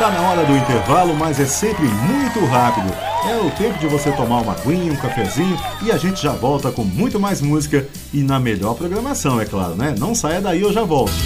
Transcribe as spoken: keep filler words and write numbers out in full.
Tá na hora do intervalo, mas é sempre muito rápido. É o tempo de você tomar uma aguinha, um cafezinho e a gente já volta com muito mais música e na melhor programação, é claro, né? Não saia daí, eu já volto.